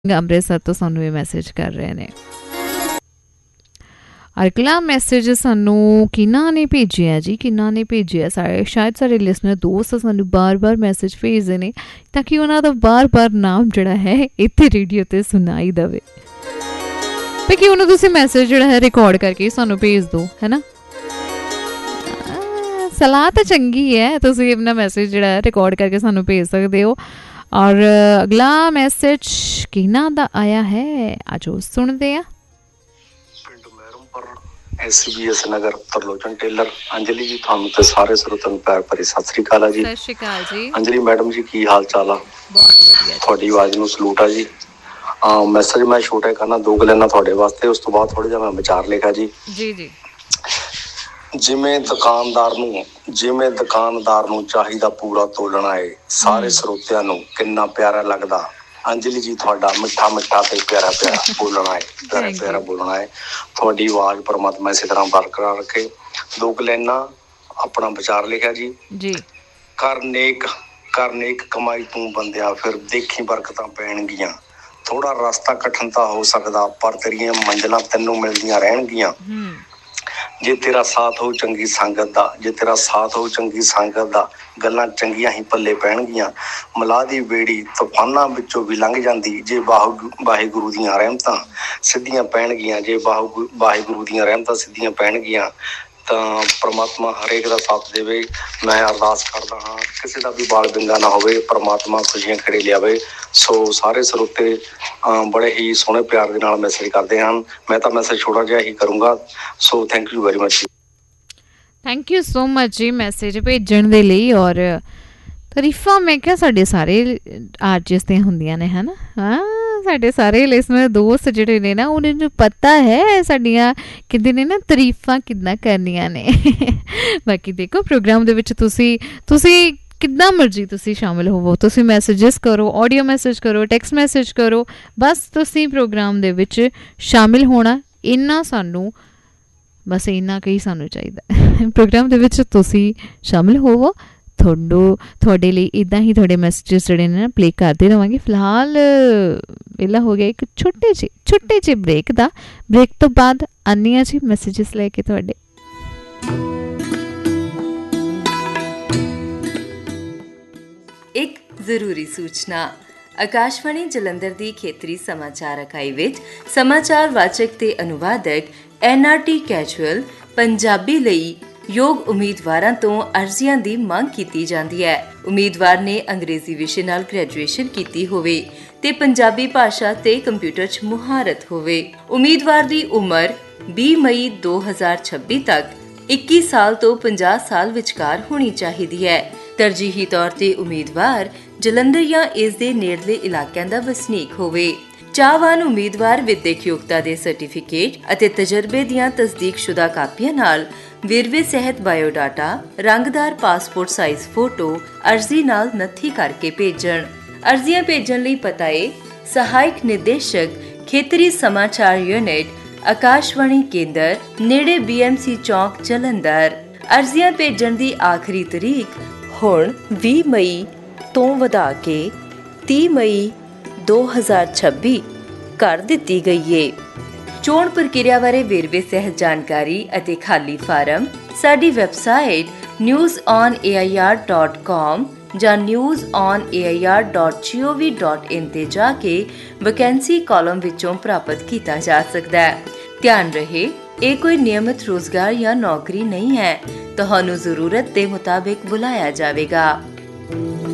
ਅੰਮ੍ਰਿਤਸਰ ਤੋਂ ਸਾਨੂੰ ਇਹ ਮੈਸੇਜ ਕਰ ਰਹੇ ਨੇ। ਅਗਲਾ ਮੈਸੇਜ ਸਾਨੂੰ ਕਿਹਨਾਂ ਨੇ ਭੇਜਿਆ ਜੀ, ਕਿਹਨਾਂ ਨੇ ਭੇਜਿਆ? ਸ਼ਾਇਦ ਸਾਡੇ ਲਿਸਨਰ ਦੋਸਤ ਸਾਨੂੰ ਬਾਰ-ਬਾਰ ਮੈਸੇਜ ਭੇਜਦੇ ਨੇ ਤਾਂ ਕਿ ਉਹਨਾਂ ਦਾ ਬਾਰ-ਬਾਰ ਨਾਮ ਜਿਹੜਾ ਹੈ ਇੱਥੇ ਰੇਡੀਓ 'ਤੇ ਸੁਣਾਈ ਦੇਵੇ, ਤੇ ਕਿ ਉਹਨੂੰ ਤੁਸੀਂ ਮੈਸੇਜ ਜਿਹੜਾ ਹੈ ਰਿਕਾਰਡ ਕਰਕੇ ਸਾਨੂੰ ਭੇਜ ਦਿਓ, ਹੈ ਨਾ। ਸਲਾਹ ਤਾਂ ਚੰਗੀ ਹੈ, ਤੁਸੀਂ ਆਪਣਾ ਮੈਸੇਜ ਜਿਹੜਾ ਹੈ ਰਿਕਾਰਡ ਕਰਕੇ ਸਾਨੂੰ ਭੇਜ ਸਕਦੇ ਹੋ। ਔਰ ਅਗਲਾ ਮੈਸੇਜ ਕਿਹਨਾਂ ਦਾ ਆਇਆ ਹੈ, ਆਜੋ ਸੁਣਦੇ ਆ। ਪਿੰਡ ਮਹਿਰਮਪੁਰ SBS ਨਗਰ ਤਰਲੋਚਨ ਟੇਲਰ। ਅੰਜਲੀ ਜੀ, ਤੁਹਾਨੂੰ ਤੇ ਸਾਰੇ ਸਰੋਤਿਆਂ ਨੂੰ ਪਿਆਰ ਭਰੀ ਸਤਿ ਸ੍ਰੀ ਅਕਾਲ ਆ ਜੀ। ਸਤਿ ਸ਼੍ਰੀ ਅਕਾਲ ਜੀ ਅੰਜਲੀ ਮੈਡਮ ਜੀ, ਕੀ ਹਾਲ ਚਾਲ ਆ? ਬਹੁਤ ਵਧੀਆ, ਤੁਹਾਡੀ ਆਵਾਜ਼ ਨੂੰ ਸਲੂਟ ਆ ਜੀ। ਮੈਸੇਜ ਮੈਂ ਛੋਟਾ ਕਰਨਾ, ਦੋ ਗੱਲਾਂ ਤੁਹਾਡੇ ਵਾਸਤੇ, ਉਸ ਤੋਂ ਬਾਅਦ ਥੋੜਾ ਜਿਹਾ ਮੈਂ ਵਿਚਾਰ ਲਿਖਿਆ ਜੀ। ਜੀ। ਜਿਵੇਂ ਦੁਕਾਨਦਾਰ ਨੂੰ ਚਾਹੀਦਾ ਪੂਰਾ ਤੋਲਣਾ ਏ, ਸਾਰੇ ਸਰੋਤਿਆਂ ਨੂੰ ਕਿੰਨਾ ਪਿਆਰਾ ਲੱਗਦਾ ਅੰਜਲੀ ਜੀ ਤੁਹਾਡਾ ਮਿੱਠਾ ਮਿੱਠਾ ਤੇ ਪਿਆਰਾ ਪਿਆਰਾ ਬੋਲਣਾ ਏ, ਪਿਆਰਾ ਬੋਲਣਾ ਏ। ਤੁਹਾਡੀ ਆਵਾਜ਼ ਪਰਮਾਤਮਾ ਇਸੇ ਤਰ੍ਹਾਂ ਬਰਕਰਾਰ ਰੱਖੇ। ਦੋ ਲਾਈਨਾਂ ਆਪਣਾ ਵਿਚਾਰ ਲਿਖਿਆ ਜੀ। ਕਰ ਨੇਕ ਕਮਾਈ ਤੂੰ ਬੰਦਿਆ, ਫਿਰ ਦੇਖੀ ਬਰਕਤਾਂ ਪੈਣਗੀਆਂ। ਥੋੜਾ ਰਸਤਾ ਕਠਿਨ ਤਾਂ ਹੋ ਸਕਦਾ, ਪਰ ਤੇਰੀਆਂ ਮੰਜ਼ਿਲਾਂ ਤੈਨੂੰ ਮਿਲਦੀਆਂ ਰਹਿਣਗੀਆਂ। ਜੇ ਤੇਰਾ ਸਾਥ ਹੋ ਚੰਗੀ ਸੰਗਤ ਦਾ, ਗੱਲਾਂ ਚੰਗੀਆਂ ਹੀ ਪੱਲੇ ਪੈਣਗੀਆਂ। ਮਲਾਹ ਦੀ ਬੇੜੀ ਤੂਫਾਨਾਂ ਵਿੱਚੋਂ ਵੀ ਲੰਘ ਜਾਂਦੀ, ਜੇ ਵਾਹਿਗੁਰੂ ਦੀਆਂ ਰਹਿਮਤਾਂ ਸਿੱਧੀਆਂ ਪੈਣਗੀਆਂ। ਤਾਂ ਪ੍ਰਮਾਤਮਾ ਹਰੇਕ ਦਾ ਸਾਥ ਦੇਵੇ। ਮੈਂ ਅਰਦਾਸ ਕਰਦਾ ਹਾਂ ਕਿਸੇ ਦਾ ਵੀ ਬਾਲ ਬਿੰਗਾ ਨਾ ਹੋਵੇ, ਪ੍ਰਮਾਤਮਾ ਖੁਸ਼ੀਆਂ ਖੇੜੇ ਲਿਆਵੇ। ਸੋ ਸਾਰੇ ਸਰੋਤੇ ਬੜੇ ਹੀ ਸੋਹਣੇ ਪਿਆਰ ਦੇ ਨਾਲ ਮੈਸੇਜ ਕਰਦੇ ਹਨ। ਮੈਂ ਤਾਂ ਮੈਸੇਜ ਛੋਟਾ ਜਿਹਾ ਹੀ ਕਰੂੰਗਾ। So thank you very much. Thank you so much ਜੀ ਮੈਸੇਜ ਭੇਜਣ ਦੇ ਲਈ। ਔਰ ਤਾਰੀਫਾਂ ਮੈਂ ਕਿਹਾ ਸਾਡੇ ਸਾਰੇ ਆਰਟਿਸਟ ਦੀਆਂ ਹੁੰਦੀਆਂ ਨੇ, ਹੈ ਨਾ। ਸਾਡੇ ਸਾਰੇ ਲਿਸਨਰ ਦੋਸਤ ਜਿਹੜੇ ਨੇ ਨਾ, ਉਹਨਾਂ ਨੂੰ ਪਤਾ ਹੈ ਸਾਡੀਆਂ ਕਿੱਦਾਂ ਨੇ ਨਾ ਤਾਰੀਫਾਂ ਕਿੱਦਾਂ ਕਰਨੀਆਂ ਨੇ। ਬਾਕੀ ਦੇਖੋ ਪ੍ਰੋਗਰਾਮ ਦੇ ਵਿੱਚ ਤੁਸੀਂ ਕਿੱਦਾਂ ਮਰਜ਼ੀ ਤੁਸੀਂ ਸ਼ਾਮਿਲ ਹੋਵੋ, ਤੁਸੀਂ ਮੈਸੇਜਿਸ ਕਰੋ, ਆਡੀਓ ਮੈਸੇਜ ਕਰੋ, ਟੈਕਸਟ ਮੈਸੇਜ ਕਰੋ, ਬਸ ਤੁਸੀਂ ਪ੍ਰੋਗਰਾਮ ਦੇ ਵਿੱਚ ਸ਼ਾਮਿਲ ਹੋਣਾ। ਇੰਨਾ ਸਾਨੂੰ ਬਸ ਇੰਨਾ ਕੁ ਹੀ ਸਾਨੂੰ ਚਾਹੀਦਾ। ਪ੍ਰੋਗਰਾਮ ਦੇ ਵਿੱਚ ਤੁਸੀਂ ਸ਼ਾਮਿਲ ਹੋਵੋ, ਤੁਹਾਡੇ ਲਈ ਇੱਦਾਂ ਹੀ ਤੁਹਾਡੇ ਮੈਸੇਜਿਸ ਜਿਹੜੇ ਨੇ ਨਾ ਪਲੇ ਕਰਦੇ ਰਹਾਂਗੇ। ਫਿਲਹਾਲ ਵੇਲਾ ਹੋ ਗਿਆ ਇੱਕ ਛੋਟੇ ਜਿਹੇ ਬ੍ਰੇਕ ਦਾ। ਬ੍ਰੇਕ ਤੋਂ ਬਾਅਦ ਆਉਂਦੀ ਹਾਂ ਜੀ ਮੈਸੇਜਿਸ ਲੈ ਕੇ ਤੁਹਾਡੇ। ਇੱਕ ਜ਼ਰੂਰੀ ਸੂਚਨਾ। ਆਕਾਸ਼ਵਾਣੀ ਜਲੰਧਰ ਦੀ ਖੇਤਰੀ ਸਮਾਚਾਰ ਇਕਾਈ ਵਿੱਚ ਸਮਾਚਾਰ ਵਾਚਕ ਤੇ ਅਨੁਵਾਦਕ NRT ਕੈਜੂਅਲ ਪੰਜਾਬੀ ਲਈ ਯੋਗ ਉਮੀਦਵਾਰਾਂ ਤੋਂ ਅਰਜ਼ੀਆਂ ਦੀ ਮੰਗ ਕੀਤੀ ਜਾਂਦੀ ਹੈ। ਉਮੀਦਵਾਰ ਨੇ ਅੰਗਰੇਜ਼ੀ ਵਿਸ਼ੇ ਨਾਲ ਗ੍ਰੈਜੂਏਸ਼ਨ ਕੀਤੀ ਹੋਵੇ ਤੇ ਪੰਜਾਬੀ ਭਾਸ਼ਾ ਤੇ ਕੰਪਿਊਟਰ 'ਚ ਮੁਹਾਰਤ ਹੋਵੇ। ਉਮੀਦਵਾਰ ਦੀ ਉਮਰ 20 ਮਈ 2026 ਤੱਕ 21 ਸਾਲ ਤੋਂ 50 ਸਾਲ ਵਿਚਕਾਰ ਹੋਣੀ ਚਾਹੀਦੀ ਹੈ। ਤਰਜੀਹੀ ਤੌਰ ਤੇ ਉਮੀਦਵਾਰ ਜਲੰਧਰ ਜਾਂ ਇਸ ਦੇ ਨੇੜਲੇ ਇਲਾਕਿਆਂ ਦਾ ਵਸਨੀਕ ਹੋਵੇ। ਚਾਹਵਾਨ ਉਮੀਦਵਾਰ ਵਿਦਿਅਕ ਯੋਗਤਾ ਦੇ ਸਰਟੀਫਿਕੇਟ ਅਤੇ ਤਜਰਬੇ ਦੀਆਂ ਤਸਦੀਕਸ਼ੁਦਾ ਕਾਪੀਆਂ ਨਾਲ ਵੇਰਵੇ ਸਹਿਤ ਬਾਇਓਡਾਟਾ, ਰੰਗਦਾਰ ਪਾਸਪੋਰਟ ਸਾਈਜ਼ ਫੋਟੋ ਅਰਜ਼ੀ ਨਾਲ ਨੱਥੀ ਕਰਕੇ ਭੇਜਣ। ਅਰਜ਼ੀਆਂ ਭੇਜਣ ਲਈ ਪਤਾ ਹੈ ਸਹਾਇਕ ਨਿਰਦੇਸ਼ਕ ਖੇਤਰੀ ਸਮਾਚਾਰ ਯੂਨਿਟ, ਆਕਾਸ਼ਵਾਣੀ ਕੇਂਦਰ, ਨੇੜੇ BMC ਚੌਕ ਜਲੰਧਰ। ਅਰਜ਼ੀਆਂ ਭੇਜਣ ਦੀ ਆਖਰੀ ਤਰੀਕ ਹੁਣ 20 ਮਈ ਤੋਂ ਵਧਾ ਕੇ 30 ਮਈ 2026 ਕਰ ਦਿੱਤੀ ਗਈ ਹੈ। ਚੋਣ ਪ੍ਰਕਿਰਿਆ ਬਾਰੇ ਵੇਰਵੇ ਸਹਿਤ ਜਾਣਕਾਰੀ ਅਤੇ ਖਾਲੀ ਫਾਰਮ ਸਾਡੀ ਵੈਬਸਾਈਟ newsonair.com ਜਾਂ newsonair.gov.in ਤੇ ਜਾ ਕੇ ਵੈਕੈਂਸੀ ਕਾਲਮ ਵਿੱਚੋਂ ਪ੍ਰਾਪਤ ਕੀਤਾ ਜਾ ਸਕਦਾ ਹੈ। ਧਿਆਨ ਰਹੇ, ਇਹ ਕੋਈ ਨਿਯਮਿਤ ਰੋਜ਼ਗਾਰ ਜਾਂ ਨੌਕਰੀ ਨਹੀਂ ਹੈ। ਤੁਹਾਨੂੰ ਜ਼ਰੂਰਤ ਦੇ ਮੁਤਾਬਿਕ ਬੁਲਾਇਆ ਜਾਵੇਗਾ।